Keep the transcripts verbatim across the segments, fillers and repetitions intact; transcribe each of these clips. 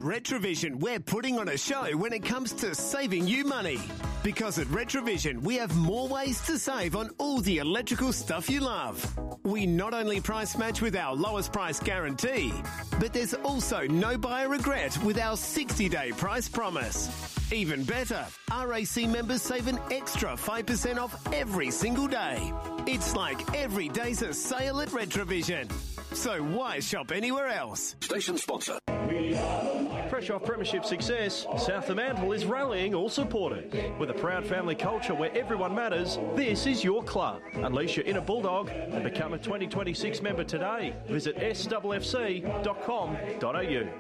Retrovision, we're putting on a show when it comes to saving you money. Because at Retrovision, we have more ways to save on all the electrical stuff you love. We not only price match with our lowest price guarantee, but there's also no buyer regret with our sixty-day price promise. Even better, R A C members save an extra five percent off every single day. It's like every day's a sale at Retrovision. So why shop anywhere else? Station sponsor. Fresh off premiership success, South Fremantle is rallying all supporters. With a proud family culture where everyone matters, this is your club. Unleash your inner bulldog and become a twenty twenty-six member today. Visit s f f c dot com dot a u.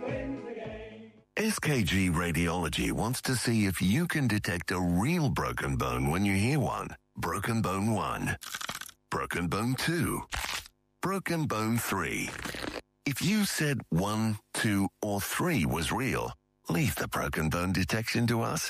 S K G Radiology wants to see if you can detect a real broken bone when you hear one. Broken bone one. Broken bone two. Broken bone three. If you said one, two, or three was real, leave the broken bone detection to us.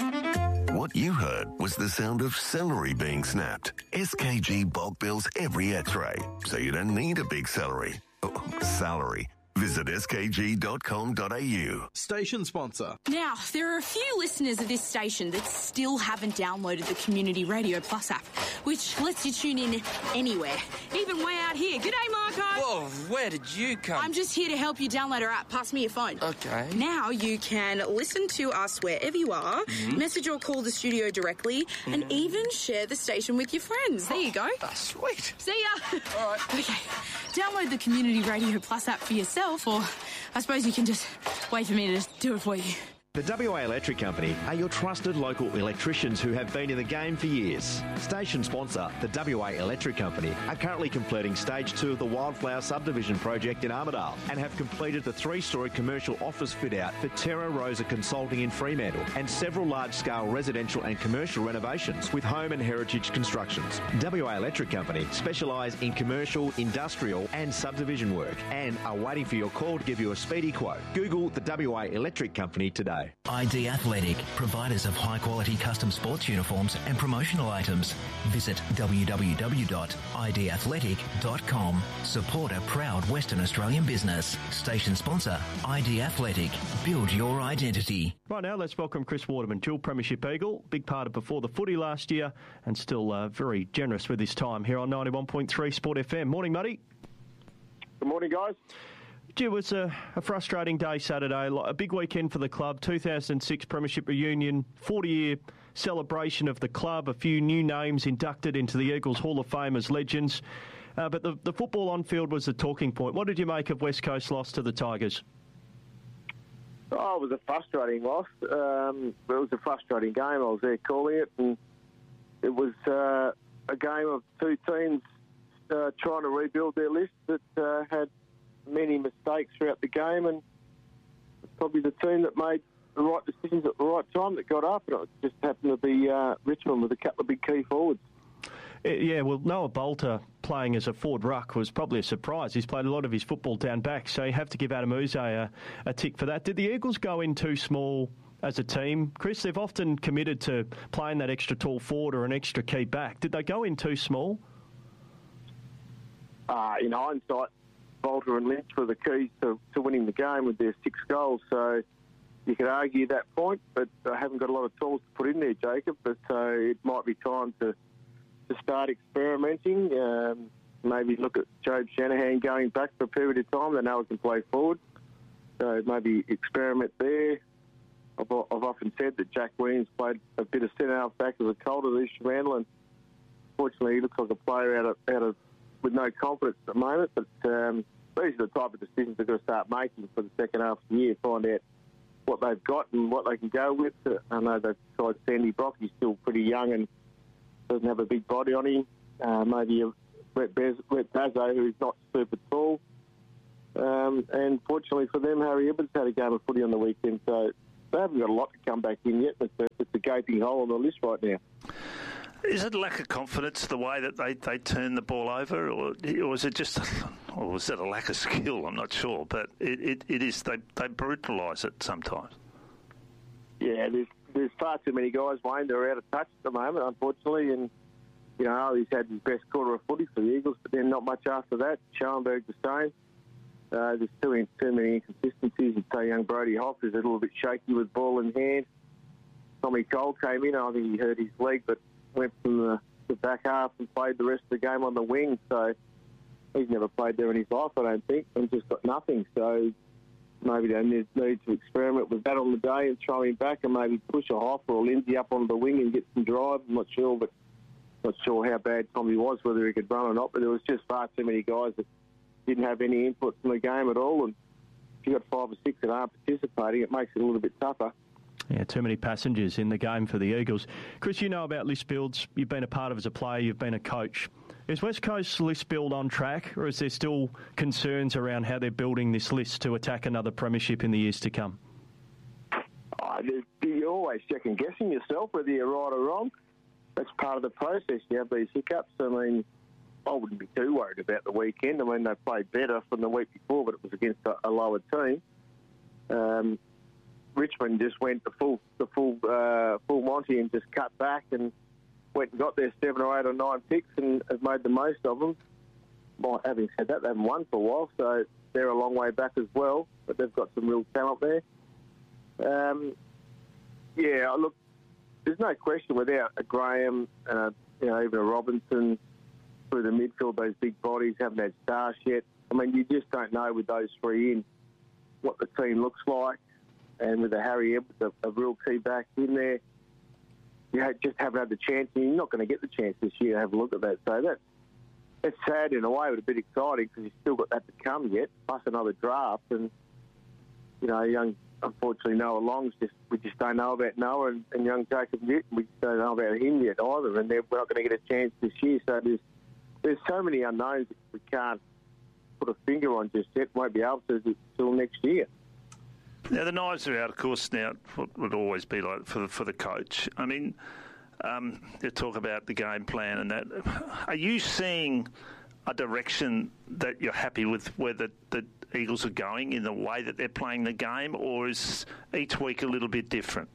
What you heard was the sound of celery being snapped. S K G bulk bills every x-ray, so you don't need a big celery. Oh, salary. Visit s k g dot com dot a u. Station sponsor. Now, there are a few listeners of this station that still haven't downloaded the Community Radio Plus app, which lets you tune in anywhere, even way out here. G'day, Marco. Whoa, where did you come? I'm just here to help you download our app. Pass me your phone. Okay. Now you can listen to us wherever you are, mm-hmm. message or call the studio directly, mm-hmm. and even share the station with your friends. There you go. Oh, sweet. See ya. All right. Okay. Download the Community Radio Plus app for yourself, or I suppose you can just wait for me to do it for you. The W A Electric Company are your trusted local electricians who have been in the game for years. Station sponsor, the W A Electric Company, are currently completing stage two of the Wildflower subdivision project in Armidale and have completed the three-storey commercial office fit-out for Terra Rosa Consulting in Fremantle and several large-scale residential and commercial renovations with home and heritage constructions. W A Electric Company specialise in commercial, industrial and subdivision work and are waiting for your call to give you a speedy quote. Google the W A Electric Company today. I D Athletic, providers of high-quality custom sports uniforms and promotional items. Visit w w w dot i d athletic dot com. Support a proud Western Australian business. Station sponsor, I D Athletic. Build your identity. Right now, let's welcome Chris Waterman, dual premiership Eagle, big part of Before the Footy last year, and still uh, very generous with his time here on ninety-one point three Sport F M. Morning, Muddy. Good morning, guys. It was a, a frustrating day Saturday, a big weekend for the club, two thousand six Premiership reunion, forty-year celebration of the club, a few new names inducted into the Eagles Hall of Fame as legends. Uh, but the, the football on field was the talking point. What did you make of West Coast's loss to the Tigers? Oh, it was a frustrating loss. Um, it was a frustrating game. I was there calling it, and it was uh, a game of two teams uh, trying to rebuild their list that uh, had many mistakes throughout the game, and it's probably the team that made the right decisions at the right time that got up, and it just happened to be uh, Richmond with a couple of big key forwards. Yeah, well, Noah Bolter playing as a forward ruck was probably a surprise. He's played a lot of his football down back, so you have to give Adam Uze a, a tick for that. Did the Eagles go in too small as a team? Chris, they've often committed to playing that extra tall forward or an extra key back. Did they go in too small? Uh, in hindsight, Bolter and Lynch were the keys to, to winning the game with their six goals, so you could argue that point, but I haven't got a lot of tools to put in there, Jacob, but uh, it might be time to, to start experimenting, um, maybe look at Jobe Shanahan going back for a period of time. They know he can play forward, so maybe experiment there. I've, I've often said that Jack Williams played a bit of centre-half back as a colt at East Fremantle, and fortunately he looks like a player out of, out of with no confidence at the moment, but um, these are the type of decisions they've got to start making for the second half of the year, find out what they've got and what they can go with. I know they've tried Sandy Brock, he's still pretty young and doesn't have a big body on him. Uh, maybe a Rhett Bazzo, who's not super tall. Um, and fortunately for them, Harry Evans had a game of footy on the weekend, so they haven't got a lot to come back in yet. It's a, it's a gaping hole on the list right now. Is it lack of confidence, the way that they, they turn the ball over, or, or is it just, or was it a lack of skill? I'm not sure, but it, it, it is, they, they brutalise it sometimes. Yeah, there's, there's far too many guys, Wayne, that are out of touch at the moment, unfortunately, and, you know, he's had his best quarter of footy for the Eagles, but then not much after that. Schoenberg the same. Uh, there's too, too many inconsistencies. You'd say young Brody Hoff is a little bit shaky with ball in hand. Tommy Cole came in. I think he hurt his leg, but went from the, the back half and played the rest of the game on the wing. So he's never played there in his life, I don't think, and just got nothing. So maybe they need, need to experiment with that on the day and throw him back and maybe push a Hoff or a Lindsay up onto the wing and get some drive. I'm not sure, but not sure how bad Tommy was, whether he could run or not. But there was just far too many guys that didn't have any input in the game at all. And if you've got five or six that aren't participating, it makes it a little bit tougher. Yeah, too many passengers in the game for the Eagles. Chris, you know about list builds. You've been a part of as a player. You've been a coach. Is West Coast's list build on track, or is there still concerns around how they're building this list to attack another premiership in the years to come? Oh, you're always second-guessing yourself whether you're right or wrong. That's part of the process. You have these hiccups. I mean, I wouldn't be too worried about the weekend. I mean, they played better from the week before, but it was against a, a lower team. Um, Richmond just went the full the full uh, full Monty and just cut back and went and got their seven or eight or nine picks and have made the most of them. Well, having said that, they haven't won for a while, so they're a long way back as well, but they've got some real talent there. Um, yeah, look, there's no question without a Graham, uh, you know, even a Robinson through the midfield, those big bodies haven't had stars yet. I mean, you just don't know with those three in what the team looks like. And with the Harry Edwards, a, a real key back in there, you just haven't had the chance, and you're not going to get the chance this year to have a look at that. So that's, that's sad in a way, but a bit exciting because you've still got that to come yet, plus another draft. And, you know, young, unfortunately, Noah Long's just, we just don't know about Noah, and, and young Jacob Newton, we just don't know about him yet either, and we're not going to get a chance this year. So there's, there's so many unknowns that we can't put a finger on just yet, won't be able to until next year. Now, the knives are out, of course, now, what would always be like for the, for the coach. I mean, um, you talk about the game plan and that. Are you seeing a direction that you're happy with where the, the Eagles are going in the way that they're playing the game, or is each week a little bit different?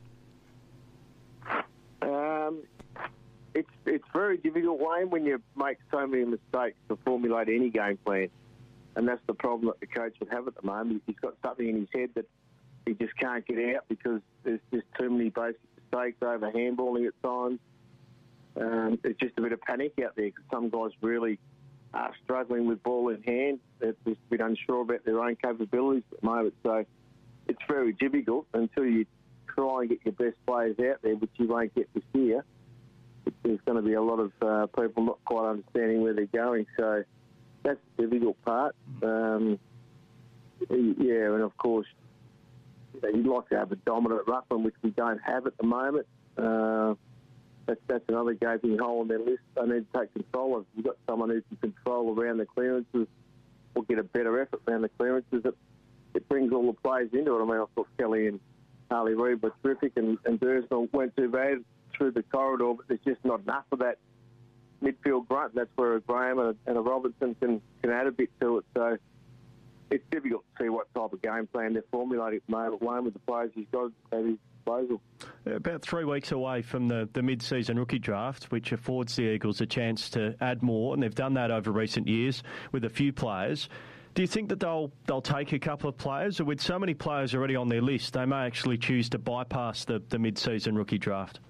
Um, it's, it's very difficult, Wayne, when you make so many mistakes to formulate any game plan. And that's the problem that the coach would have at the moment. He's got something in his head that he just can't get out because there's just too many basic mistakes over handballing at times. Um, there's just a bit of panic out there because some guys really are struggling with ball in hand. They're just a bit unsure about their own capabilities at the moment. So it's very difficult until you try and get your best players out there, which you won't get this year. There's going to be a lot of uh, people not quite understanding where they're going. So that's the difficult part. Um, yeah, and of course, you know, you'd like to have a dominant ruckman, which we don't have at the moment. Uh, that's, that's another gaping hole in their list. They need to take control of. You've got someone who can control around the clearances or get a better effort around the clearances. It, it brings all the players into it. I mean, I thought Kelly and Harley Reid were terrific, and, and Dursnell weren't too bad through the corridor, but there's just not enough of that midfield grunt. That's where a Graham and a, and a Robinson can, can add a bit to it. So it's difficult to see what type of game plan they're formulating at the moment. One with the players he's got at his disposal. About three weeks away from the, the mid-season rookie draft, which affords the Eagles a chance to add more, and they've done that over recent years with a few players. Do you think that they'll they'll take a couple of players, or with so many players already on their list, they may actually choose to bypass the, the mid-season rookie draft?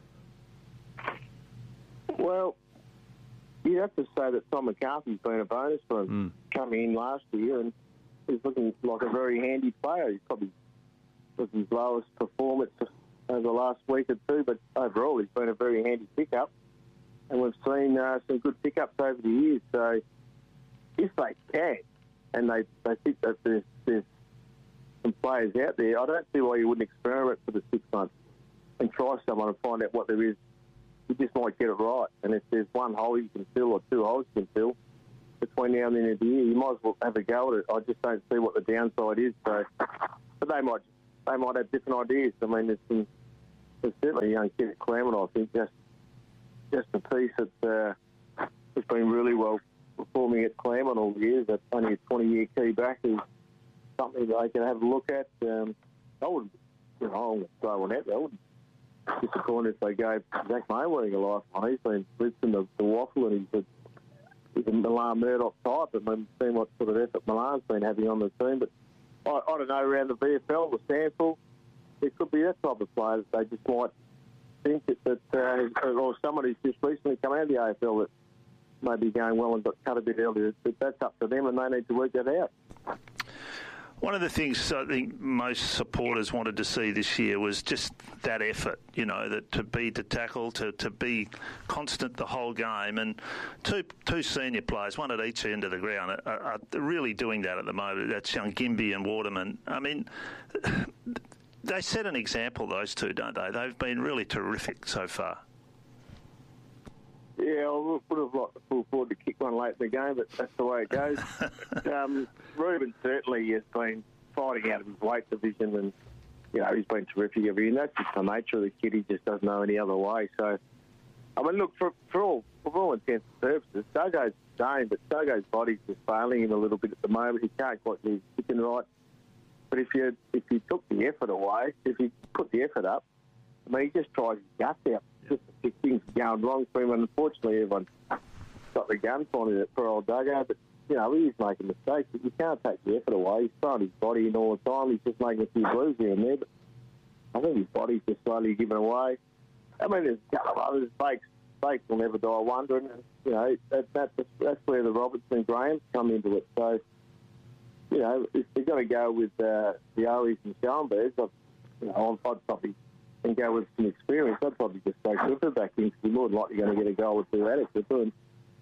Well, you'd have to say that Tom McCarthy's been a bonus for him mm. coming in last year, and he's looking like a very handy player. He's probably was his lowest performance over the last week or two, but overall he's been a very handy pickup, and we've seen uh, some good pickups over the years. So if they can, and they, they think that there's, there's some players out there, I don't see why you wouldn't experiment for the six months and try someone and find out what there is. You just might get it right. And if there's one hole you can fill or two holes you can fill between now and the end of the year, you might as well have a go at it. I just don't see what the downside is. So, but they might they might have different ideas. I mean, there's, some, there's certainly a young kid at Claremont, I think, just just a piece that uh, has been really well performing at Claremont all the years. That's only a twenty-year key back is something that they can have a look at. Um, I wouldn't, you know, I wouldn't throw one out there. I wouldn't disappointed if they gave Zach Mayweather a lifeline. He's been blitzing the, the waffle, and he's he's a Milan Murdoch type, and we've seen what sort of effort Milan's been having on the team. But I, I don't know, around the V F L, the sample, it could be that type of player that they just might think that, that uh, or someone who's just recently come out of the A F L that may be going well and got cut a bit earlier. But that's up to them, and they need to work that out. One of the things I think most supporters wanted to see this year was just that effort, you know, that to be to tackle, to, to be constant the whole game. And two two senior players, one at each end of the ground, are, are really doing that at the moment. That's young Gimby and Waterman. I mean, they set an example, those two, don't they? They've been really terrific so far. Yeah, I would have liked to pull forward to kick one late in the game, but that's the way it goes. um, Ruben certainly has been fighting out of his weight division, and you know he's been terrific every year. And that's just the nature of the kid. He just doesn't know any other way. So, I mean, look, for, for all for all intents and purposes, Duggo's the same, but Duggo's body's just failing him a little bit at the moment. He can't quite get his kicking right. But if you if you took the effort away, if you put the effort up, I mean, he just tries his guts out. Just if things are going wrong for him, and unfortunately everyone's got the gun pointed at poor old Duggo, but, you know, he's making mistakes, but you can't take the effort away. He's throwing his body in all the time. He's just making a few blues here and there, but I think his body's just slowly giving away. I mean, there's a couple of others. Bakes, Bakes will never die wondering, and, you know, that, that, that's where the Robertson and Grahams come into it. So, you know, if they're going to go with uh, the Owies and Schoenbergs, I'd, you know, I'd probably... and go with some experience, I'd probably just take Clifford back in because you're more than likely going to get a goal or two out of Clifford.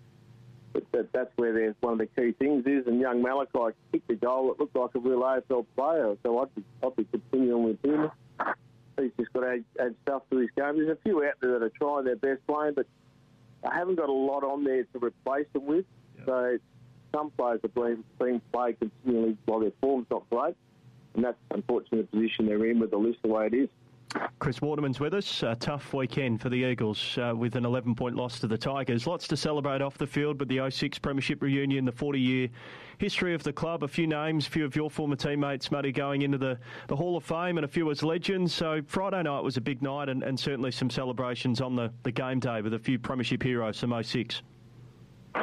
But that, that's where there's one of the key things is, and young Malachi kicked a goal that looked like a real A F L player, so I'd be, I'd be continuing with him. He's just got to add, add stuff to his game. There's a few out there that are trying their best playing, but I haven't got a lot on there to replace them with. Yep. So some players have been, been played continually while their form's not great, and that's unfortunately the position they're in with the list the way it is. Chris Waterman's with us. A tough weekend for the Eagles uh, with an eleven-point loss to the Tigers. Lots to celebrate off the field with the oh six Premiership reunion, the forty-year history of the club. A few names, a few of your former teammates, Matty, going into the, the Hall of Fame and a few as legends. So Friday night was a big night and, and certainly some celebrations on the, the game day with a few Premiership heroes from oh six. Yeah,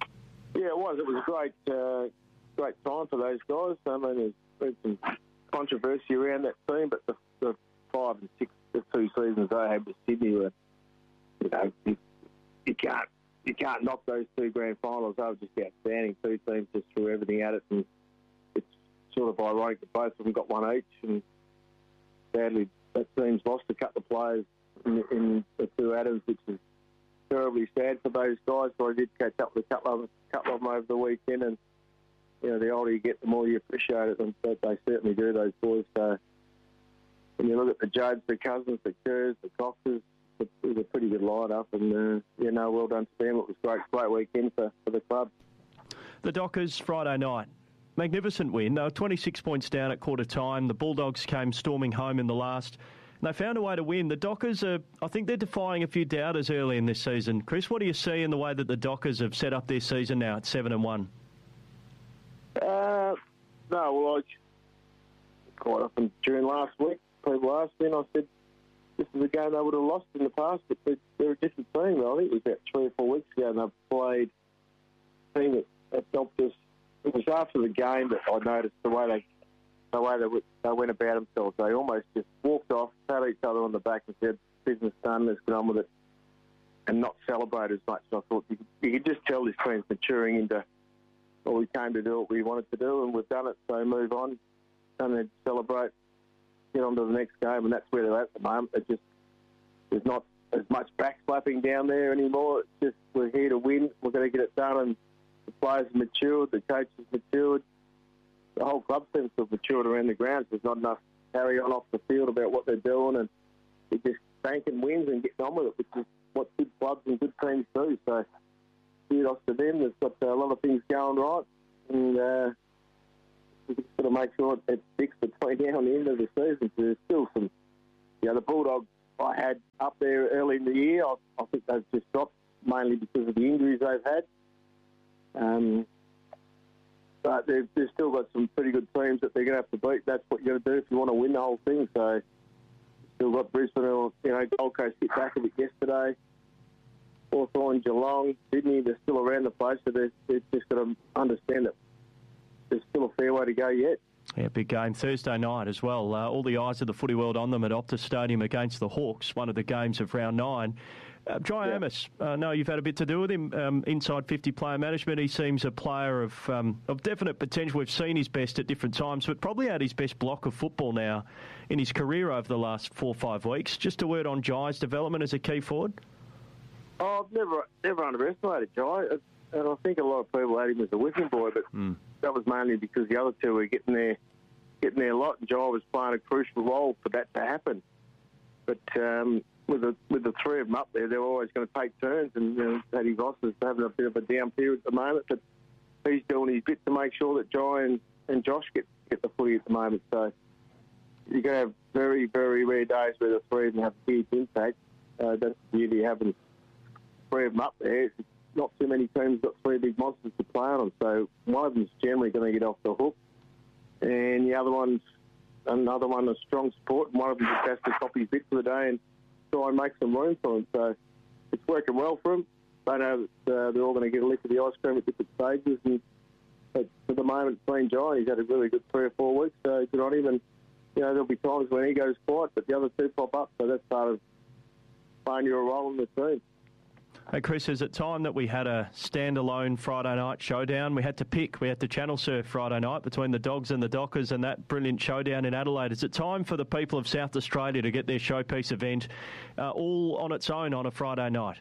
it was. It was a great, uh, great time for those guys. I mean, there's been some controversy around that team, but the, the five and six, the two seasons they had with Sydney were, you know, you, you can't you can't knock those two grand finals. They were just outstanding. Two teams just threw everything at it, and it's sort of ironic that both of them got one each. And sadly, that team's lost a couple of players in, in the two Adams, which is terribly sad for those guys. So I did catch up with a couple of them, couple of them over the weekend, and you know, the older you get, the more you appreciate it, and they certainly do, those boys. So when you look at the Judds, the Cousins, the Kerrs, the Coxes, it was a pretty good line-up, and, uh, you know, well done to them. It was a great, great weekend for, for the club. The Dockers, Friday night. Magnificent win. They were twenty-six points down at quarter time. The Bulldogs came storming home in the last, and they found a way to win. The Dockers, are, I think they're defying a few doubters early in this season. Chris, what do you see in the way that the Dockers have set up their season now at seven and one? Uh, no, well, I quite often during last week, people asked me, and I said, this is a game they would have lost in the past, but they're, they're a different team. I think it was about three or four weeks ago, and they played a team that, that helped us. It was after the game that I noticed the way they the way they, they went about themselves. They almost just walked off, pat each other on the back and said, business done, let's get on with it, and not celebrate as much. So I thought you could, you could just tell this team's maturing into, well, we came to do what we wanted to do, and we've done it, so move on, and then celebrate, get on to the next game, and that's where they're at at the moment. It just, there's not as much backslapping down there anymore. It's just, we're here to win, we're going to get it done, and the players have matured, the coach has matured, the whole club seems to have matured around the grounds. There's not enough carry on off the field about what they're doing, and they're just banking wins and getting on with it, which is what good clubs and good teams do. So, kudos to them. They've got a lot of things going right, and uh, we've just got to make sure it sticks between now and the end of the season. So there's still some, you know, the Bulldogs I had up there early in the year, I, I think they've just dropped mainly because of the injuries they've had. Um, but they've, they've still got some pretty good teams that they're going to have to beat. That's what you've got to do if you want to win the whole thing. So still got Brisbane, or, you know, Gold Coast hit back a bit yesterday. Hawthorn, Geelong, Sydney, they're still around the place, so they've, they've just got to understand that there's still a fair way to go yet. Yeah, big game Thursday night as well. Uh, all the eyes of the footy world on them at Optus Stadium against the Hawks, one of the games of round nine. Uh, Jai yeah. Amiss, I uh, know you've had a bit to do with him. Um, inside fifty player management, he seems a player of um, of definite potential. We've seen his best at different times, but probably had his best block of football now in his career over the last four or five weeks. Just a word on Jai's development as a key forward. Oh, I've never never underestimated Jai, and I think a lot of people had him as a whipping boy, but mm. that was mainly because the other two were getting there, getting there a lot, and Jai was playing a crucial role for that to happen. But um, with the with the three of them up there, they were always going to take turns, and you know, Paddy Voss is having a bit of a down period at the moment, but he's doing his bit to make sure that Jai and, and Josh get, get the footy at the moment. So you're going to have very, very rare days where the three of them have a huge impact. Uh, that's the beauty of having three of them up there. It's not too many teams got three big monsters to play on, so one of them's generally going to get off the hook, and the other one's another one a strong support, and one of them just has to copy his bit for the day and try and make some room for him. So it's working well for him. They know that uh, they're all going to get a lick of the ice cream at different stages, and at, at the moment, between Jai, he's had a really good three or four weeks, so good on him. And you know, there'll be times when he goes quiet, but the other two pop up, so that's part of playing your role in the team. Hey, Chris, is it time that we had a standalone Friday night showdown? We had to pick. We had to channel surf Friday night between the Dogs and the Dockers and that brilliant showdown in Adelaide. Is it time for the people of South Australia to get their showpiece event uh, all on its own on a Friday night?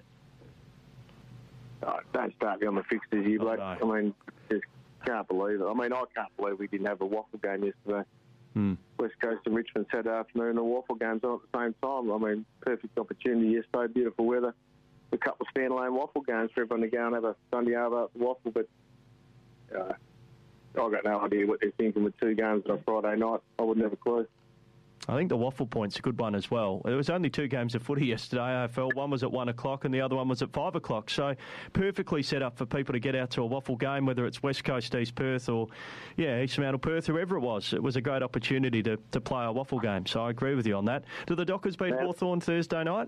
Oh, don't start me on the fixtures, you bloke. I mean, just can't believe it. I mean, I can't believe we didn't have a waffle game yesterday. Hmm. West Coast and Richmond Saturday afternoon, and waffle games on at the same time. I mean, perfect opportunity yesterday, beautiful weather. A couple of standalone waffle games for everyone to go and have a Sunday over at the waffle, but uh, I've got no idea what they're thinking with two games on a Friday night. I wouldn't have a clue. I think the waffle point's a good one as well. There was only two games of footy yesterday, A F L. One was at one o'clock and the other one was at five o'clock. So perfectly set up for people to get out to a waffle game, whether it's West Coast, East Perth or, yeah, East Fremantle, Perth, whoever it was. It was a great opportunity to, to play a waffle game. So I agree with you on that. Do the Dockers beat yeah. Hawthorn Thursday night?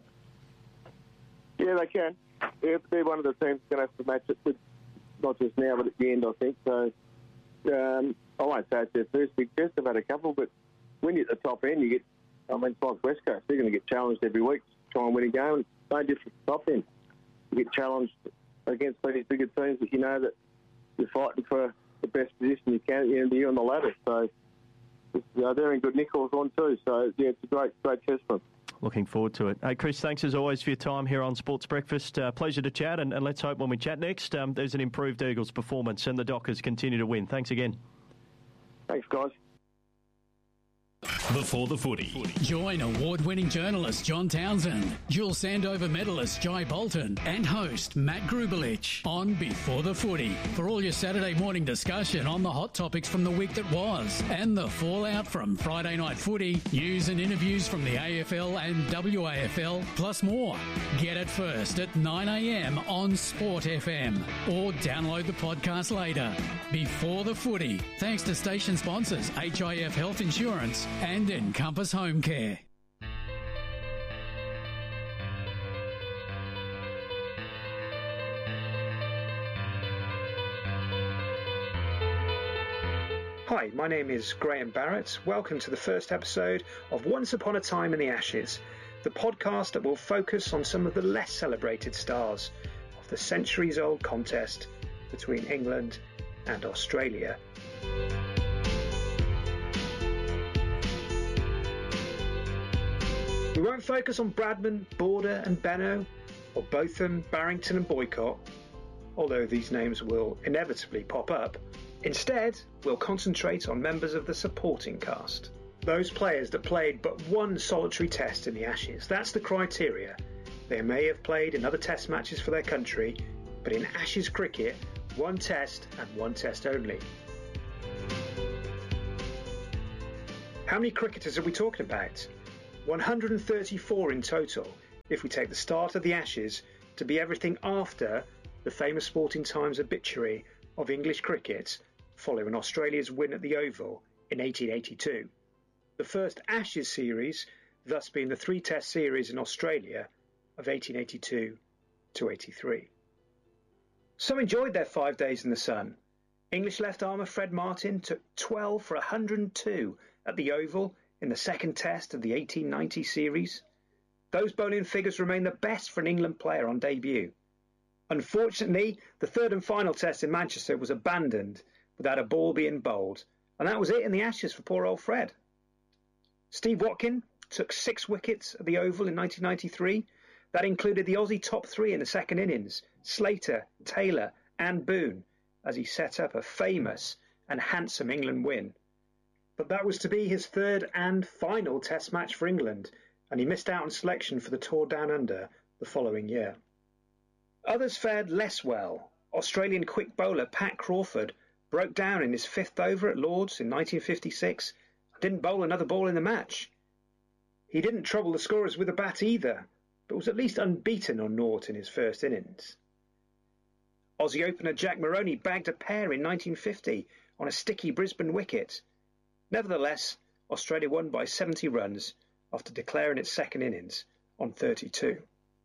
Yeah, they can. Yeah, they're one of the teams going to have to match it with, not just now, but at the end, I think. So um, I won't say it's their first big test. They've had a couple, but when you're at the top end, you get, I mean, it's like West Coast. They're going to get challenged every week to try and win a game. It's no different to the top end. You get challenged against these bigger teams that you know that you're fighting for the best position you can at the end of the year on the ladder. So uh, they're in good nick on too. So, yeah, it's a great, great test for them. Looking forward to it. Hey, Chris, thanks as always for your time here on Sports Breakfast. Uh, pleasure to chat, and, and let's hope when we chat next, um, there's an improved Eagles performance and the Dockers continue to win. Thanks again. Thanks, guys. Before the Footy. Join award-winning journalist John Townsend, dual Sandover medalist Jai Bolton, and host Matt Grubelich on Before the Footy for all your Saturday morning discussion on the hot topics from the week that was and the fallout from Friday night footy, news and interviews from the A F L and W A F L, plus more. Get it first at nine a.m. on Sport F M or download the podcast later. Before the Footy, thanks to station sponsors H I F Health Insurance and Encompass Home Care. Hi, my name is Graham Barrett. Welcome to the first episode of Once Upon a Time in the Ashes, the podcast that will focus on some of the less celebrated stars of the centuries-old contest between England and Australia. We won't focus on Bradman, Border and Benno, or Botham, Barrington and Boycott, although these names will inevitably pop up. Instead, we'll concentrate on members of the supporting cast. Those players that played but one solitary test in the Ashes. That's the criteria. They may have played in other test matches for their country, but in Ashes cricket, one test and one test only. How many cricketers are we talking about? one hundred thirty-four in total, if we take the start of the Ashes to be everything after the famous Sporting Times obituary of English cricket following Australia's win at the Oval in eighteen eighty-two. The first Ashes series thus being the three-test series in Australia of eighteen eighty-two to eighty-three. Some enjoyed their five days in the sun. English left-armer Fred Martin took twelve for one hundred and two at the Oval in the second test of the eighteen ninety series. Those bowling figures remain the best for an England player on debut. Unfortunately, the third and final test in Manchester was abandoned without a ball being bowled, and that was it in the Ashes for poor old Fred. Steve Watkin took six wickets at the Oval in nineteen ninety-three. That included the Aussie top three in the second innings, Slater, Taylor and Boone, as he set up a famous and handsome England win. But that was to be his third and final test match for England, and he missed out on selection for the Tour Down Under the following year. Others fared less well. Australian quick bowler Pat Crawford broke down in his fifth over at Lord's in nineteen fifty-six and didn't bowl another ball in the match. He didn't trouble the scorers with a bat either, but was at least unbeaten on naught in his first innings. Aussie opener Jack Moroney bagged a pair in nineteen fifty on a sticky Brisbane wicket. Nevertheless, Australia won by seventy runs after declaring its second innings on thirty-two.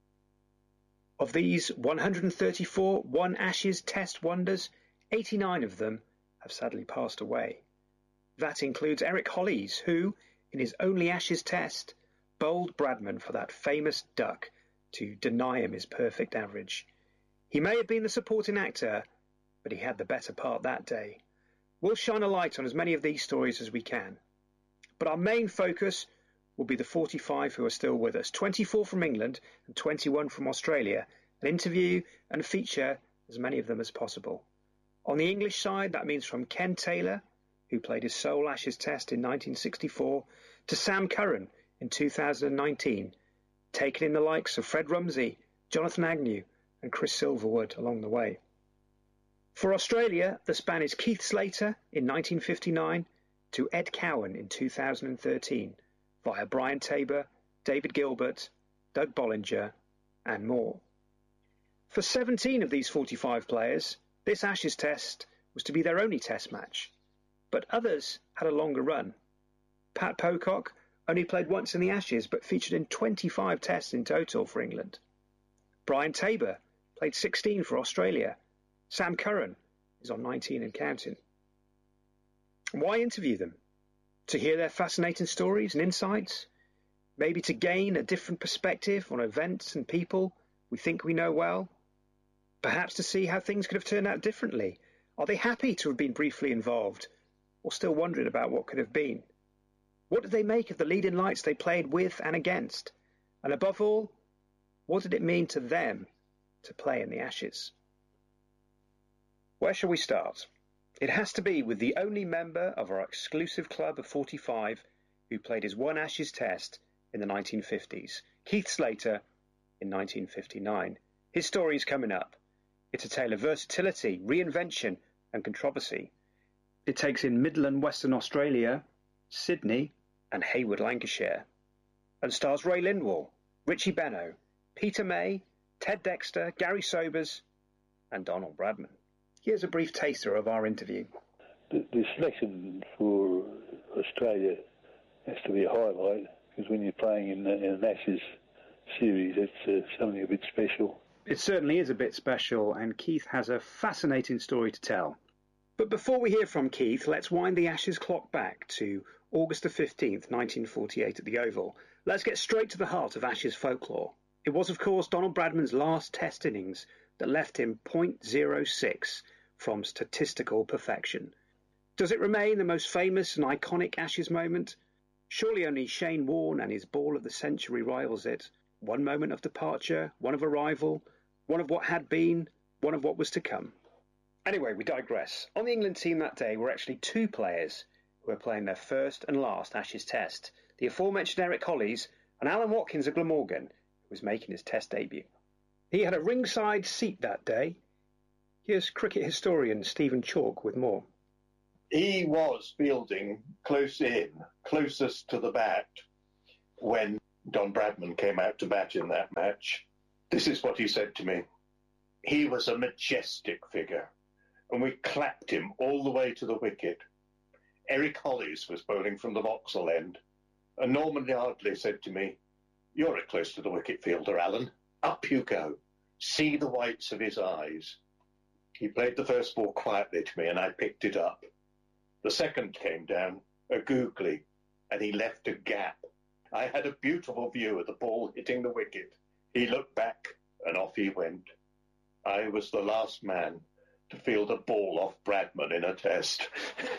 Of these one hundred thirty-four One Ashes Test wonders, eighty-nine of them have sadly passed away. That includes Eric Hollies, who, in his only Ashes Test, bowled Bradman for that famous duck to deny him his perfect average. He may have been the supporting actor, but he had the better part that day. We'll shine a light on as many of these stories as we can. But our main focus will be the forty-five who are still with us, twenty-four from England and twenty-one from Australia, and interview and feature as many of them as possible. On the English side, that means from Ken Taylor, who played his sole Ashes Test in nineteen sixty-four, to Sam Curran in two thousand nineteen, taking in the likes of Fred Rumsey, Jonathan Agnew and Chris Silverwood along the way. For Australia, the span is Keith Slater in nineteen fifty-nine to Ed Cowan in two thousand thirteen, via Brian Tabor, David Gilbert, Doug Bollinger and more. For seventeen of these forty-five players, this Ashes Test was to be their only Test match, but others had a longer run. Pat Pocock only played once in the Ashes, but featured in twenty-five Tests in total for England. Brian Tabor played sixteen for Australia. Sam Curran is on nineteen and counting. Why interview them? To hear their fascinating stories and insights? Maybe to gain a different perspective on events and people we think we know well? Perhaps to see how things could have turned out differently. Are they happy to have been briefly involved, or still wondering about what could have been? What did they make of the leading lights they played with and against? And above all, what did it mean to them to play in the Ashes? Where shall we start? It has to be with the only member of our exclusive club of forty-five who played his one Ashes Test in the nineteen fifties, Keith Slater in nineteen fifty-nine. His story is coming up. It's a tale of versatility, reinvention and controversy. It takes in Midland, Western Australia, Sydney and Hayward, Lancashire, and stars Ray Lindwall, Richie Benaud, Peter May, Ted Dexter, Gary Sobers and Donald Bradman. Here's a brief taster of our interview. The, the selection for Australia has to be a highlight, because when you're playing in, in an Ashes series, it's uh, something a bit special. It certainly is a bit special, and Keith has a fascinating story to tell. But before we hear from Keith, let's wind the Ashes clock back to August the fifteenth, nineteen forty-eight at the Oval. Let's get straight to the heart of Ashes folklore. It was, of course, Donald Bradman's last Test innings that left him point oh six from statistical perfection. Does it remain the most famous and iconic Ashes moment? Surely only Shane Warne and his ball of the century rivals it. One moment of departure, one of arrival, one of what had been, one of what was to come. Anyway, we digress. On the England team that day were actually two players who were playing their first and last Ashes Test. The aforementioned Eric Hollies and Alan Watkins of Glamorgan, who was making his Test debut. He had a ringside seat that day. Here's cricket historian Stephen Chalk with more. He was fielding close in, closest to the bat, when Don Bradman came out to bat in that match. This is what he said to me. He was a majestic figure, and we clapped him all the way to the wicket. Eric Hollies was bowling from the Vauxhall end, and Norman Yardley said to me, "You're a close to the wicket fielder, Alan. Up you go." see the whites of his eyes. He played the first ball quietly to me and I picked it up. The second came down, a googly, and he left a gap. I had a beautiful view of the ball hitting the wicket. He looked back and off he went. I was the last man to field a ball off Bradman in a test.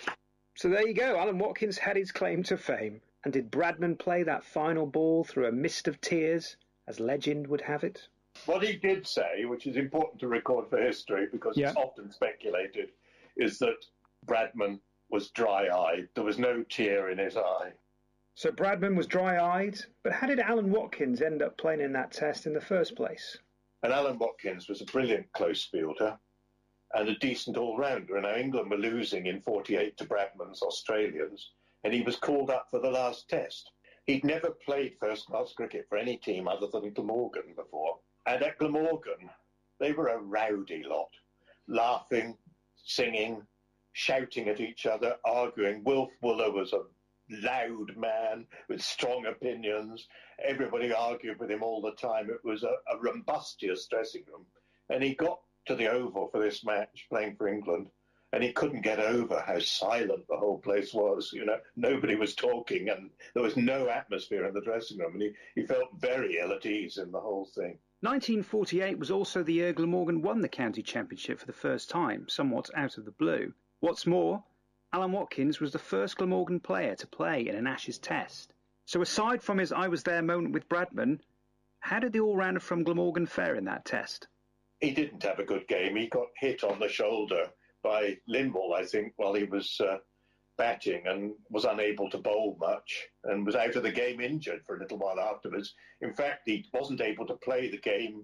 So there you go. Alan Watkins had his claim to fame. And did Bradman play that final ball through a mist of tears, as legend would have it? What he did say, which is important to record for history because yeah. it's often speculated, is that Bradman was dry-eyed. There was no tear in his eye. So Bradman was dry-eyed, but how did Alan Watkins end up playing in that test in the first place? And Alan Watkins was a brilliant close fielder and a decent all-rounder. And now England were losing in forty-eight to Bradman's Australians, and he was called up for the last test. He'd never played first-class cricket for any team other than Glamorgan before. And at Glamorgan, they were a rowdy lot, laughing, singing, shouting at each other, arguing. Wilf Wooler was a loud man with strong opinions. Everybody argued with him all the time. It was a, a rumbustious dressing room. And he got to the Oval for this match, playing for England, and he couldn't get over how silent the whole place was. You know, nobody was talking, and there was no atmosphere in the dressing room, and he, he felt very ill at ease in the whole thing. nineteen forty-eight was also the year Glamorgan won the county championship for the first time, somewhat out of the blue. What's more, Alan Watkins was the first Glamorgan player to play in an Ashes test. So aside from his I was there moment with Bradman, how did the all-rounder from Glamorgan fare in that test? He didn't have a good game. He got hit on the shoulder by Lindwall, I think, while he was uh, batting, and was unable to bowl much and was out of the game injured for a little while afterwards. In fact, he wasn't able to play the game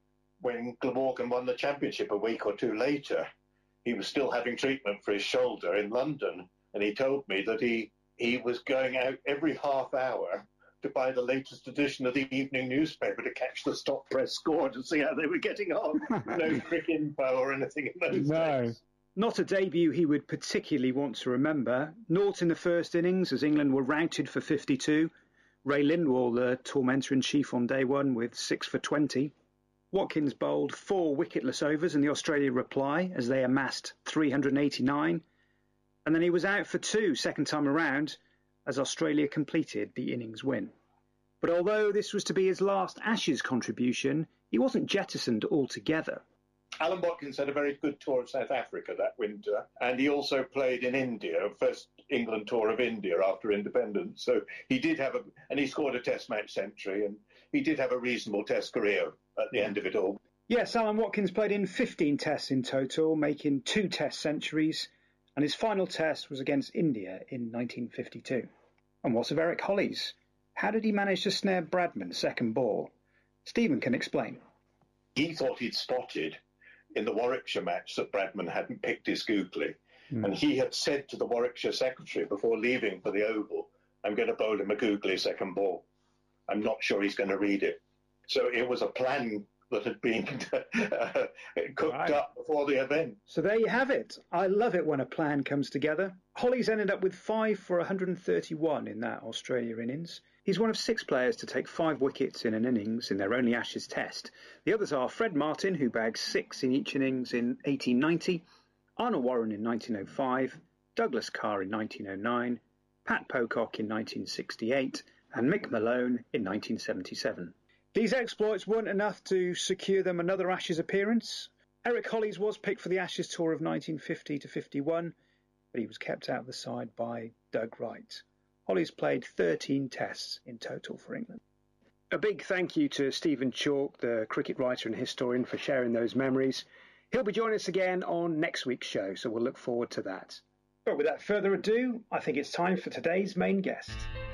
when Glamorgan won the championship a week or two later. He was still having treatment for his shoulder in London, and he told me that he, he was going out every half hour to buy the latest edition of the evening newspaper to catch the stop press score to see how they were getting on. No crick info or anything in those no. days. Not a debut he would particularly want to remember. Naught in the first innings as England were routed for fifty-two. Ray Lindwall, the tormentor-in-chief on day one, with six for twenty. Watkins bowled four wicketless overs in the Australia reply as they amassed three hundred eighty-nine. And then he was out for two second time around as Australia completed the innings win. But although this was to be his last Ashes contribution, he wasn't jettisoned altogether. Alan Watkins had a very good tour of South Africa that winter, and he also played in India, first England tour of India after independence. So he did have a, and he scored a test match century, and he did have a reasonable test career at the end of it all. Yes, Alan Watkins played in fifteen tests in total, making two test centuries, and his final test was against India in nineteen fifty-two. And what of Eric Hollies? How did he manage to snare Bradman's second ball? Stephen can explain. He thought he'd spotted in the Warwickshire match that Bradman hadn't picked his googly. Mm. And he had said to the Warwickshire secretary before leaving for the Oval, I'm going to bowl him a googly second ball. I'm not sure he's going to read it. So it was a plan that had been uh, cooked right. up before the event. So there you have it. I love it when a plan comes together. Hollies ended up with five for one hundred thirty-one in that Australia innings. He's one of six players to take five wickets in an innings in their only Ashes test. The others are Fred Martin, who bagged six in each innings in eighteen ninety, Arnold Warren in nineteen oh five, Douglas Carr in nineteen oh nine, Pat Pocock in nineteen sixty-eight, and Mick Malone in nineteen seventy-seven. These exploits weren't enough to secure them another Ashes appearance. Eric Hollies was picked for the Ashes tour of nineteen fifty to fifty-one, but he was kept out of the side by Doug Wright. Hollies played thirteen tests in total for England. A big thank you to Stephen Chalk, the cricket writer and historian, for sharing those memories. He'll be joining us again on next week's show, so we'll look forward to that. But without further ado, I think it's time for today's main guest.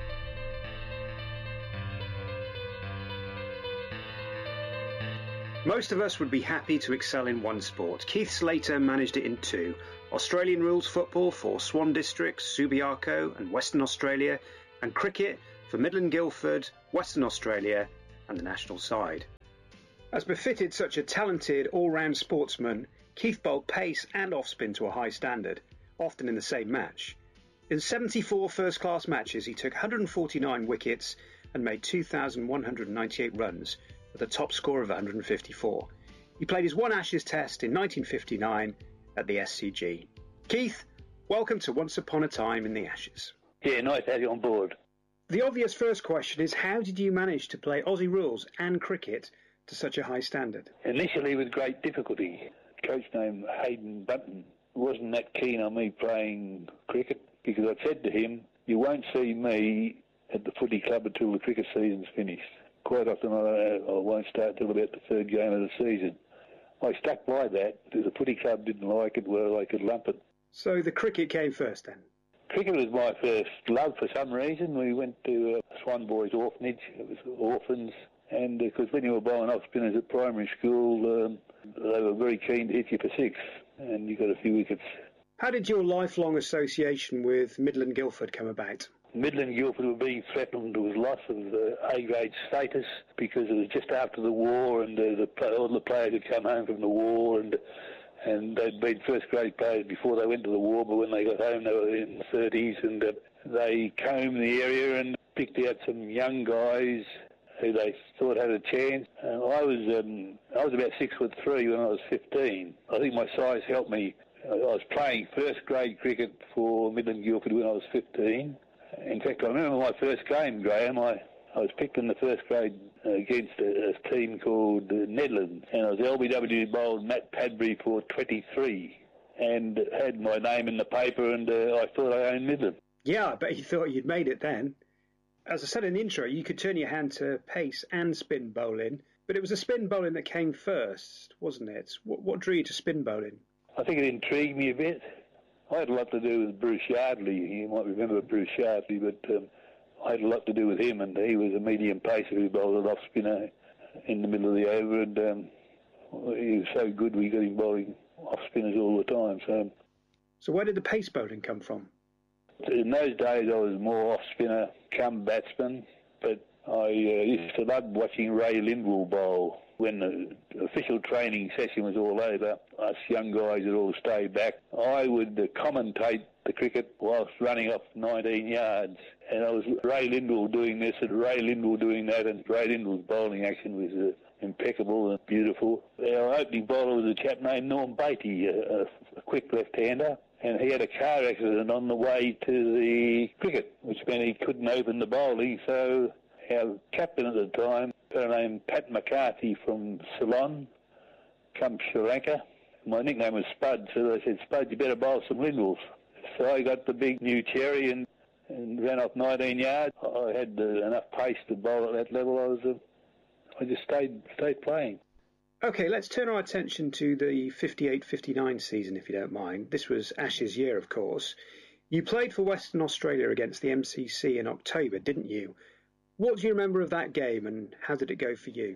Most of us would be happy to excel in one sport. Keith Slater managed it in two. Australian rules football for Swan District, Subiaco and Western Australia, and cricket for Midland Guildford, Western Australia and the national side. As befitted such a talented all-round sportsman, Keith bowled pace and off-spin to a high standard, often in the same match. In seventy-four first-class matches, he took one hundred forty-nine wickets and made two thousand one hundred ninety-eight runs, with a top score of one hundred fifty-four. He played his one Ashes test in nineteen fifty-nine at the S C G. Keith, welcome to Once Upon a Time in the Ashes. Yeah, nice to have you on board. The obvious first question is, how did you manage to play Aussie rules and cricket to such a high standard? Initially with great difficulty. A coach named Hayden Bunton wasn't that keen on me playing cricket because I said to him, you won't see me at the footy club until the cricket season's finished. Quite often I, I won't start till about the third game of the season. I stuck by that. The footy club didn't like it, well, I could lump it. So the cricket came first then? Cricket was my first love for some reason. We went to uh, Swan Boys Orphanage. It was orphans. And because uh, when you were bowling off spinners at primary school, um, they were very keen to hit you for six. And you got a few wickets. How did your lifelong association with Midland Guildford come about? Midland Guildford were being threatened with loss of uh, A-grade status because it was just after the war and uh, the, all the players had come home from the war and and they'd been first-grade players before they went to the war, but when they got home they were in the thirties and uh, they combed the area and picked out some young guys who they thought had a chance. Uh, I was um, I was about six foot three when I was fifteen. I think my size helped me. I was playing first-grade cricket for Midland Guildford when I was fifteen. In fact, I remember my first game, Graham. I, I was picked in the first grade uh, against a, a team called uh, Nedland, and I was L B W bowled Matt Padbury for twenty-three, and had my name in the paper, and uh, I thought I owned Midland. Yeah, I bet you thought you'd made it then. As I said in the intro, you could turn your hand to pace and spin bowling, but it was the spin bowling that came first, wasn't it? What, what drew you to spin bowling? I think it intrigued me a bit. I had a lot to do with Bruce Yardley. You might remember Bruce Yardley, but um, I had a lot to do with him, and he was a medium pacer who bowled an off spinner in the middle of the over, and um, he was so good we got him bowling off spinners all the time. So, so where did the pace bowling come from? In those days, I was more off spinner, come batsman, but I uh, used to love watching Ray Lindwall bowl. When the official training session was all over, us young guys had all stayed back. I would uh, commentate the cricket whilst running off nineteen yards. And I was Ray Lindwall doing this and Ray Lindwall doing that, and Ray Lindwall's bowling action was uh, impeccable and beautiful. Our opening bowler was a chap named Norm Beatty, a, a quick left-hander. And he had a car accident on the way to the cricket, which meant he couldn't open the bowling, so our captain at the time, a fellow named Pat McCarthy from Ceylon, come Sri Lanka. My nickname was Spud, so they said, Spud, you better bowl some Lindwalls. So I got the big new cherry and, and ran off nineteen yards. I had uh, enough pace to bowl at that level. I was, uh, I just stayed stayed playing. OK, let's turn our attention to the fifty-eight fifty-nine season, if you don't mind. This was Ashes year, of course. You played for Western Australia against the M C C in October, didn't you? What do you remember of that game, and how did it go for you?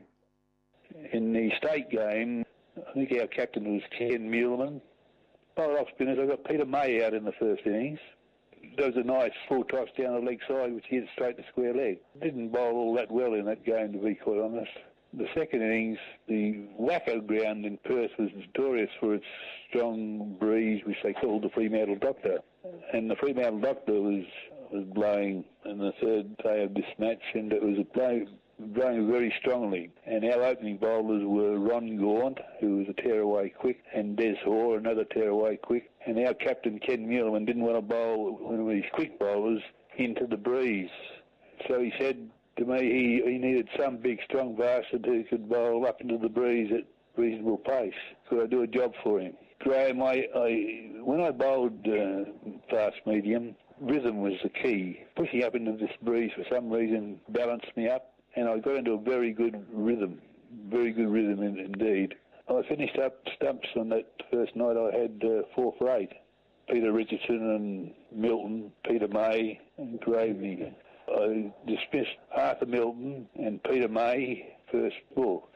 In the state game, I think our captain was Ken Muleman. Bowled off spinners, I got Peter May out in the first innings. There was a nice full toss down the leg side, which hit straight to square leg. Didn't bowl all that well in that game, to be quite honest. The second innings, the Wacko ground in Perth was notorious for its strong breeze, which they called the Fremantle Doctor. And the Fremantle Doctor was was blowing in the third day of this match, and it was blowing, blowing very strongly. And our opening bowlers were Ron Gaunt, who was a tearaway quick, and Des Hoare, another tearaway quick. And our captain, Ken Muleman, didn't want to bowl one of these quick bowlers into the breeze. So he said to me he, he needed some big, strong bastard who could bowl up into the breeze at reasonable pace. Could I do a job for him? Graham, I, I when I bowled uh, fast medium, rhythm was the key. Pushing up into this breeze for some reason balanced me up, and I got into a very good rhythm, very good rhythm in, indeed. I finished up stumps on that first night. I had uh, four for eight. Peter Richardson and Milton, Peter May and Graveney. I dismissed Arthur Milton and Peter May first ball.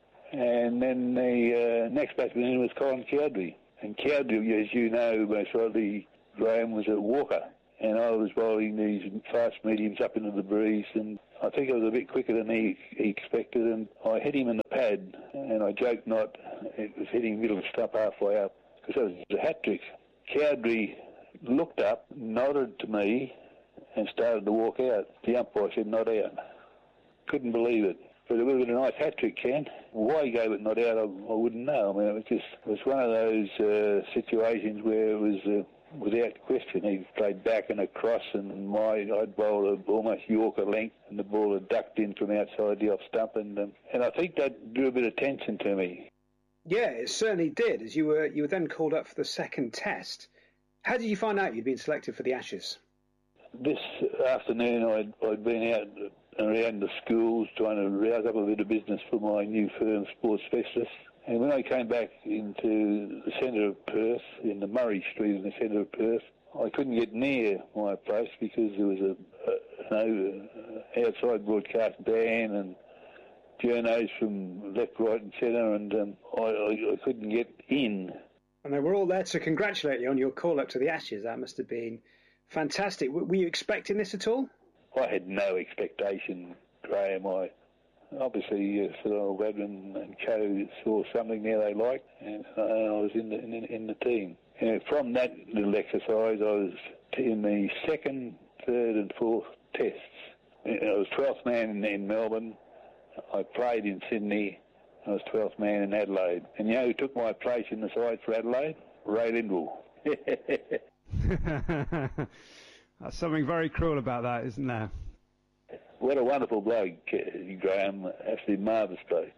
And then the uh, next batsman in was Colin Cowdery. And Cowdery, as you know, most likely, Graham, was at Walker. And I was bowling these fast mediums up into the breeze, and I think I was a bit quicker than he, he expected, and I hit him in the pad, and I joke not, it was hitting middle stump halfway up, because it was a hat-trick. Cowdery looked up, nodded to me, and started to walk out. The umpire said, not out. Couldn't believe it. But it would have been a nice hat-trick, Ken. Why he gave it not out, I, I wouldn't know. I mean, it was just it was one of those uh, situations where it was, uh, without question, he played back and across, and my I'd bowled a, almost Yorker length, and the ball had ducked in from outside the off stump, and um, and I think that drew a bit of tension to me. Yeah, it certainly did. As you were you were then called up for the second test. How did you find out you'd been selected for the Ashes? This afternoon, I'd, I'd been out around the schools trying to rouse up a bit of business for my new firm, Sports Specialists. And when I came back into the centre of Perth, in the Murray Street in the centre of Perth, I couldn't get near my place because there was a, a an outside broadcast ban and journos from left, right and centre, and um, I, I, I couldn't get in. And they were all there to congratulate you on your call up to the Ashes. That must have been fantastic. Were you expecting this at all? I had no expectation, Graham. I obviously uh, Sir Donald Bradman and co saw something there they liked, and uh, I was in the in, in the team. And from that little exercise, I was in the second, third, and fourth tests. I was twelfth man in, in Melbourne. I played in Sydney. I was twelfth man in Adelaide. And you know who took my place in the side for Adelaide? Ray Lindwall. That's something very cruel about that, isn't there? What a wonderful bloke, Graham. Absolutely marvellous bloke.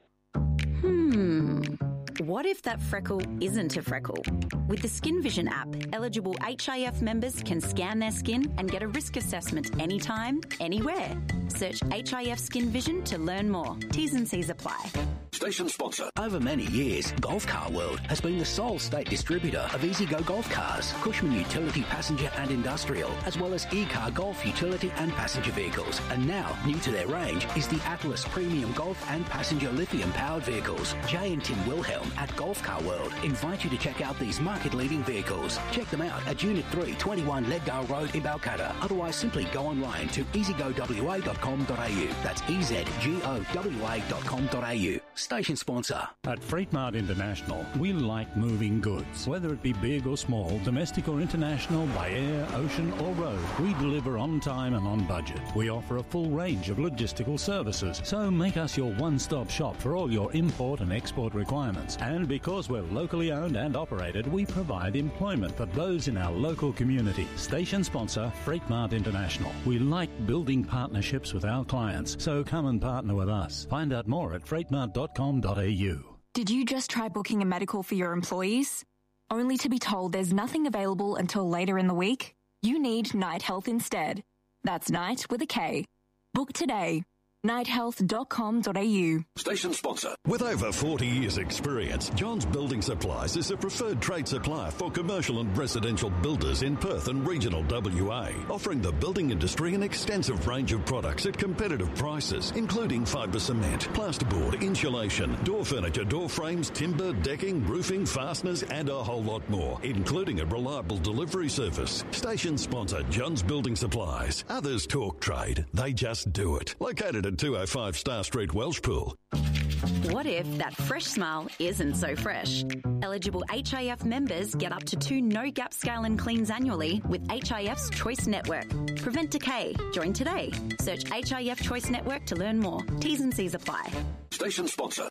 Hmm. What if that freckle isn't a freckle? With the Skin Vision app, eligible H I F members can scan their skin and get a risk assessment anytime, anywhere. Search H I F Skin Vision to learn more. T's and C's apply. Station sponsor. Over many years, Golf Car World has been the sole state distributor of EasyGo Golf cars, Cushman Utility Passenger and Industrial, as well as E-Car Golf Utility and Passenger vehicles. And now, new to their range is the Atlas Premium Golf and Passenger Lithium-powered vehicles. Jay and Tim Wilhelm at Golf Car World invite you to check out these market-leading vehicles. Check them out at Unit three, twenty-one Leddale Road in Balcatta. Otherwise, simply go online to easy go w a dot com dot a u. That's e z g o w a dot com dot a u. Station sponsor. At Freight Mart International, we like moving goods. Whether it be big or small, domestic or international, by air, ocean or road, we deliver on time and on budget. We offer a full range of logistical services, so make us your one-stop shop for all your import and export requirements. And because we're locally owned and operated, we provide employment for those in our local community. Station sponsor, Freight Mart International. We like building partnerships with our clients, so come and partner with us. Find out more at freight mart dot com dot a u. Did you just try booking a medical for your employees? Only to be told there's nothing available until later in the week? You need Night Health instead. That's Night with a K. Book today. night health dot com dot a u. Station sponsor. With over forty years experience, John's Building Supplies is a preferred trade supplier for commercial and residential builders in Perth and regional W A, offering the building industry an extensive range of products at competitive prices, including fibre cement, plasterboard, insulation, door furniture, door frames, timber, decking, roofing, fasteners and a whole lot more, including a reliable delivery service. Station sponsor, John's Building Supplies. Others talk trade, they just do it. Located at two oh five Star Street, Welshpool. What if that fresh smile isn't so fresh? Eligible H I F members get up to two no-gap scale and cleans annually with H I F's Choice Network. Prevent decay. Join today. Search H I F Choice Network to learn more. T's and C's apply. Station sponsor.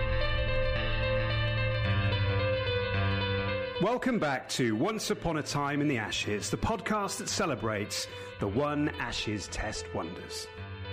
Welcome back to Once Upon a Time in the Ashes, the podcast that celebrates the one Ashes Test wonders.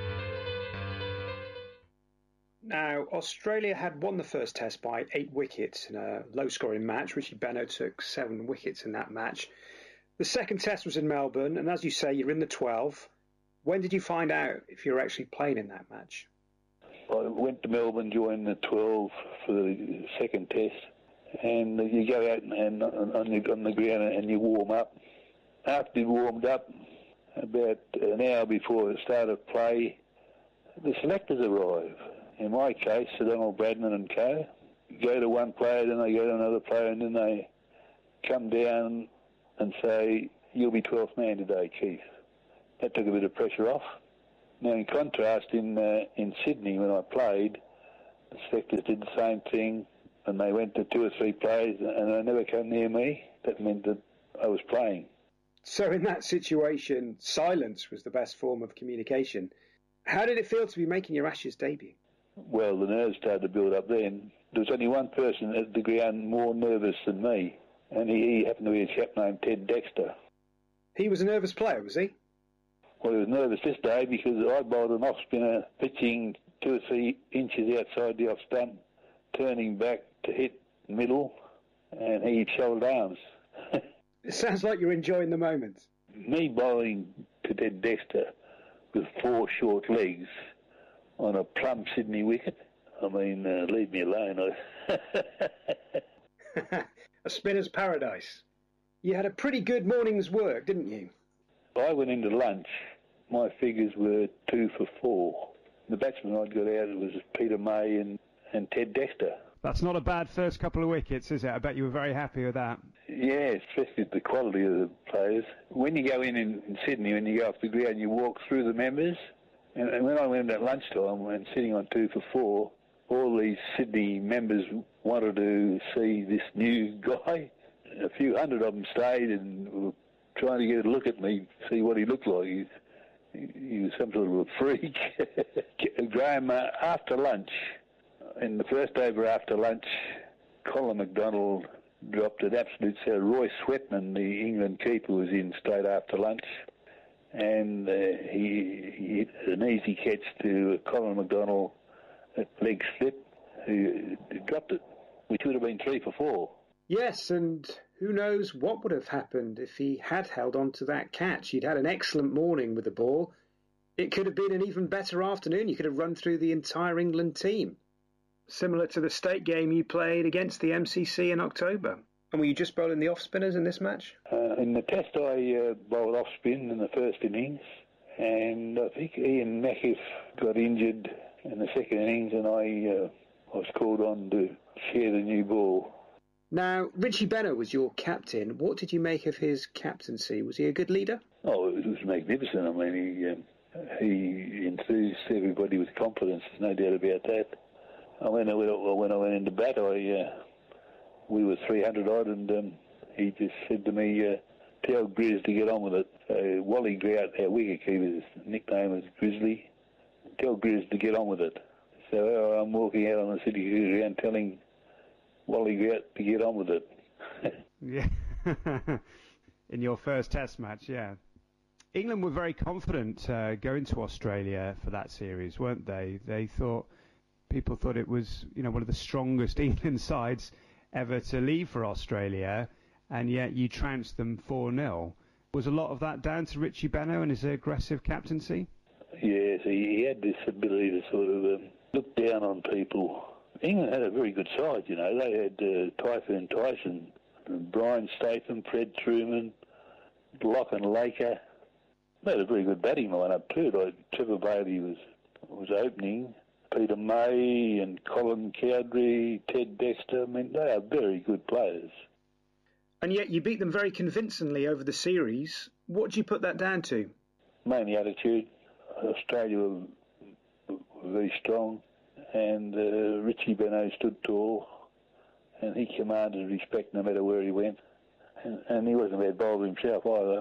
Now, Australia had won the first test by eight wickets in a low-scoring match. Richie Benaud took seven wickets in that match. The second test was in Melbourne, and as you say, you're in the twelve. When did you find out if you were actually playing in that match? I went to Melbourne, joined the twelve for the second test, and you go out and, and on, the, on the ground and you warm up. After you warmed up, about an hour before the start of play, the selectors arrive. In my case, Sir Donald Bradman and co. Go to one player, then they go to another player, and then they come down and say, you'll be twelfth man today, Keith. That took a bit of pressure off. Now, in contrast, in uh, in Sydney, when I played, the selectors did the same thing, and they went to two or three players, and they never came near me. That meant that I was playing. So in that situation, silence was the best form of communication. How did it feel to be making your Ashes debut? well, the nerves started to build up then. There was only one person at the ground more nervous than me, and he, he happened to be a chap named Ted Dexter. He was a nervous player, was he? Well, he was nervous this day because I bowled an off-spinner pitching two or three inches outside the off-stump, turning back to hit middle, and he shouldered arms. It sounds like you're enjoying the moment. Me bowling to Ted Dexter with four short legs on a plumb Sydney wicket, I mean, uh, leave me alone. A spinner's paradise. You had a pretty good morning's work, didn't you? I went into lunch. My figures were two for four. The batsman I'd got out was Peter May and, and Ted Dexter. That's not a bad first couple of wickets, is it? I bet you were very happy with that. Yeah, especially the quality of the players. When you go in, in in Sydney, when you go off the ground, you walk through the members. And, and when I went at lunchtime and sitting on two for four, all these Sydney members wanted to see this new guy. A few hundred of them stayed and were trying to get a look at me, see what he looked like. He, he was some sort of a freak. Graham, uh, after lunch, in the first over after lunch, Colin McDonald dropped an absolute set. Roy Swetman, the England keeper, was in straight after lunch, and uh, he, he hit an easy catch to Colin McDonald at leg slip, who dropped it, which would have been three for four. Yes, and who knows what would have happened if he had held on to that catch. He'd had an excellent morning with the ball. It could have been an even better afternoon. You could have run through the entire England team. Similar to the state game you played against the M C C in October. And were you just bowling the off-spinners in this match? Uh, in the test, I uh, bowled off-spin in the first innings, and I think Ian Mackiff got injured in the second innings, and I, uh, I was called on to share the new ball. Now, Richie Benaud was your captain. What did you make of his captaincy? Was he a good leader? Oh, it was magnificent. I mean, he, um, he enthused everybody with confidence. There's no doubt about that. I mean, when I went into bat, I, uh, we were three hundred odd, and um, he just said to me, uh, tell Grizz to get on with it. Uh, Wally Grout, our wicketkeeper's nickname was Grizzly. Tell Grizz to get on with it. So uh, I'm walking out on the city ground telling Wally Grout to get on with it. Yeah. In your first test match, yeah. England were very confident uh, going to Australia for that series, weren't they? They thought... People thought it was, you know, one of the strongest England sides ever to leave for Australia, and yet you trounced them four nil. Was a lot of that down to Richie Benaud and his aggressive captaincy? Yes, he, he had this ability to sort of um, look down on people. England had a very good side, you know. They had uh, Typhoon Tyson, Brian Statham, Fred Truman, Lachlan Laker. They had a very good batting line-up too. Like Trevor Bailey was was opening. Peter May and Colin Cowdrey, Ted Dexter, I mean, they are very good players. And yet you beat them very convincingly over the series. What do you put that down to? Mainly attitude. Australia were, were very strong, and uh, Richie Benaud stood tall, and he commanded respect no matter where he went. And, and he wasn't a bad bowler himself either.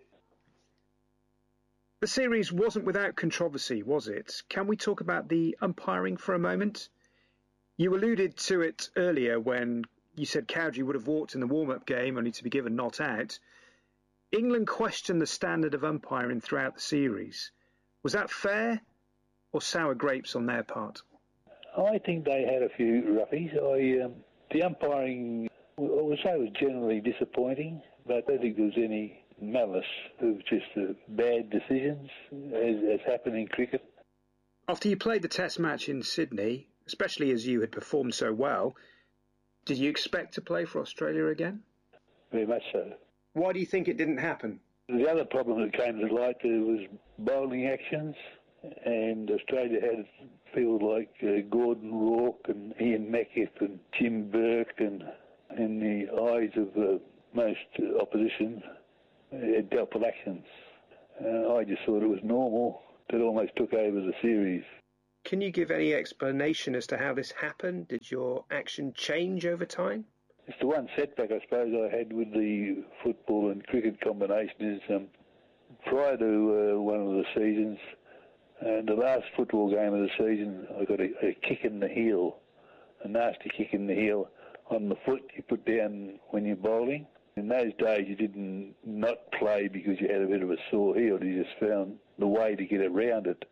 The series wasn't without controversy, was it? Can we talk about the umpiring for a moment? You alluded to it earlier when you said Cowdrey would have walked in the warm-up game only to be given not out. England questioned the standard of umpiring throughout the series. Was that fair or sour grapes on their part? I think they had a few roughies. I, um, the umpiring, I would say, was generally disappointing, but I don't think there was any malice. It was just uh, bad decisions, as, as happened in cricket. After you played the test match in Sydney, especially as you had performed so well, did you expect to play for Australia again? Very much so. Why do you think it didn't happen? The other problem that came to light uh, was bowling actions, and Australia had people like uh, Gordon Rourke and Ian Mackiff and Jim Burke, and in the eyes of uh, most uh, opposition, uh, dealt with actions. Uh, I just thought it was normal. That almost took over the series. Can you give any explanation as to how this happened? Did your action change over time? It's the one setback, I suppose, I had with the football and cricket combination is um, prior to uh, one of the seasons, uh, the last football game of the season, I got a, a kick in the heel, a nasty kick in the heel on the foot you put down when you're bowling. In those days, you didn't not play because you had a bit of a sore heel. You just found the way to get around it.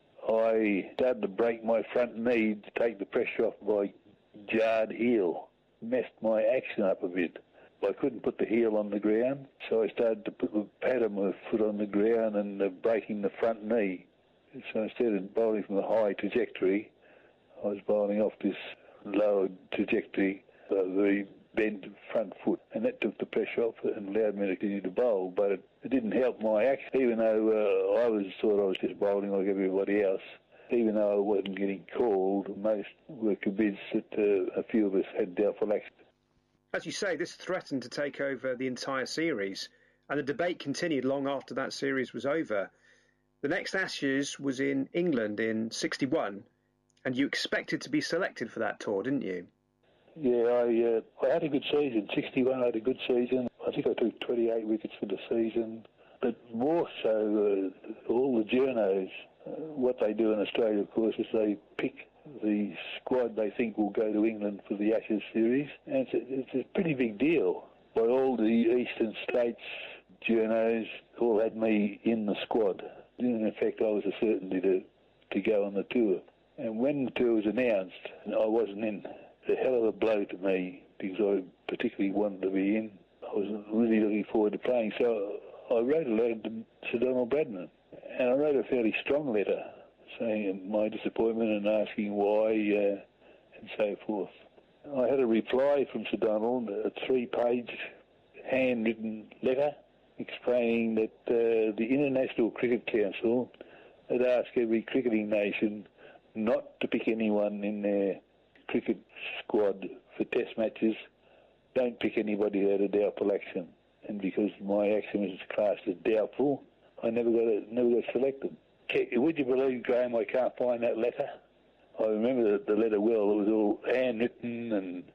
I started to break my front knee to take the pressure off my jarred heel. Messed my action up a bit. I couldn't put the heel on the ground, so I started to put the pad of my foot on the ground and uh, breaking the front knee. So instead of bowling from a high trajectory, I was bowling off this lower trajectory, a very bent front foot, and that took the pressure off it and allowed me to continue to bowl, but it, it didn't help my action, even though uh, I was thought I was just bowling like everybody else. Even though I wasn't getting called, most were convinced that uh, a few of us had doubtful action. As you say, this threatened to take over the entire series, and the debate continued long after that series was over. The next Ashes was in England in sixty-one, and you expected to be selected for that tour, didn't you? Yeah, I uh, I had a good season. sixty-one, I had a good season. I think I took twenty-eight wickets for the season. But more so, uh, all the journos, uh, what they do in Australia, of course, is they pick the squad they think will go to England for the Ashes series. And it's a, it's a pretty big deal. By all the eastern states, journos all had me in the squad. In effect, I was a certainty to, to go on the tour. And when the tour was announced, I wasn't in. It's a hell of a blow to me because I particularly wanted to be in. I was really looking forward to playing. So I wrote a letter to Sir Donald Bradman, and I wrote a fairly strong letter saying my disappointment and asking why uh, and so forth. I had a reply from Sir Donald, a three-page handwritten letter explaining that uh, the International Cricket Council had asked every cricketing nation not to pick anyone in their cricket squad for test matches. Don't pick anybody who had a doubtful action. And because my action was classed as doubtful, I never got a, never got selected. Would you believe, Graham, I can't find that letter? I remember the, the letter well. It was all handwritten and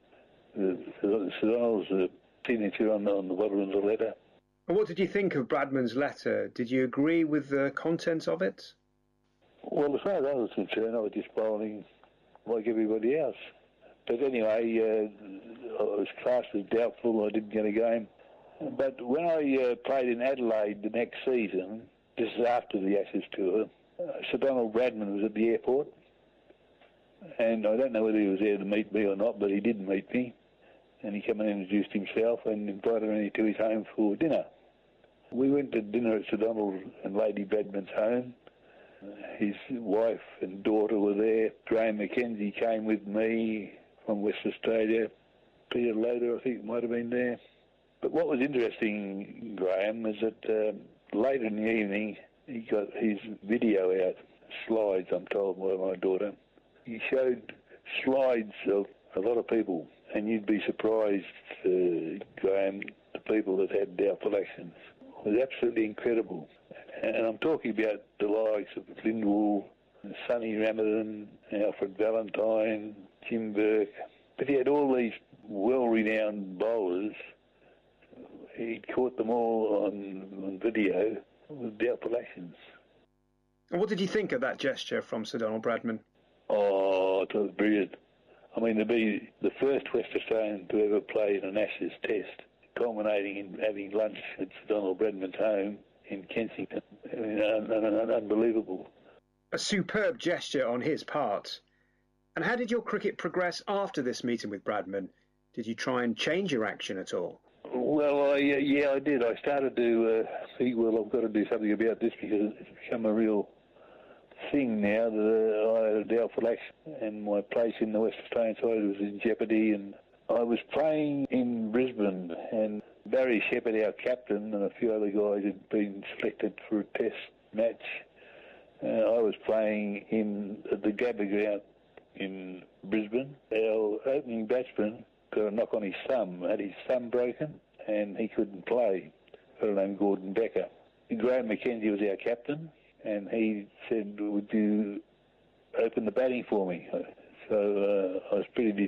Sir Donald's uh, signature on the, on the bottom of the letter. And what did you think of Bradman's letter? Did you agree with the contents of it? Well, as far as I was concerned, I was just bowling like everybody else. But anyway, uh, I was classed as doubtful. I didn't get a game. But when I uh, played in Adelaide the next season, this is after the Ashes tour, uh, Sir Donald Bradman was at the airport. And I don't know whether he was there to meet me or not, but he did meet me. And he came and introduced himself and invited me to his home for dinner. We went to dinner at Sir Donald and Lady Bradman's home. His wife and daughter were there. Graham Mackenzie came with me from West Australia. Peter Loader, I think, might have been there. But what was interesting, Graham, is that um, later in the evening, he got his video out, slides, I'm told by my daughter. He showed slides of a lot of people, and you'd be surprised, uh, Graham, the people that had doubtful actions. It was absolutely incredible. And I'm talking about the likes of Lindwall, Sonny Ramadan, Alfred Valentine, Jim Burke. But he had all these well-renowned bowlers. He caught them all on, on video with doubtful actions. And what did you think of that gesture from Sir Donald Bradman? Oh, it was brilliant. I mean, to be the first West Australian to ever play in an Ashes test, culminating in having lunch at Sir Donald Bradman's home in Kensington. I mean, un- un- un- unbelievable. A superb gesture on his part. And how did your cricket progress after this meeting with Bradman? Did you try and change your action at all? Well, I, uh, yeah, I did. I started to uh, think, well, I've got to do something about this because it's become a real thing now that uh, I had a doubtful action and my place in the West Australian side was in jeopardy. And I was playing in Brisbane and Barry Shepherd, our captain, and a few other guys had been selected for a test match. Uh, I was playing in the Gabba ground in Brisbane. Our opening batsman got a knock on his thumb, had his thumb broken, and he couldn't play. A fellow named Gordon Becker. Graham Mackenzie was our captain, and he said, would you open the batting for me? So uh, I was pretty